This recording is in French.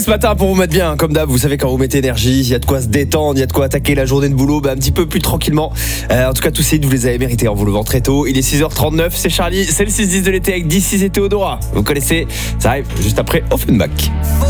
Ce matin, pour vous mettre bien, comme d'hab, vous savez, quand vous mettez énergie, il y a de quoi se détendre, il y a de quoi attaquer la journée de boulot un petit peu plus tranquillement. En tout cas, tous ces hits, vous les avez mérités en vous levant très tôt. Il est 6h39, c'est Charlie, c'est le 6-10 de l'été avec D6 et Théodora. Vous connaissez, ça arrive juste après Offenbach.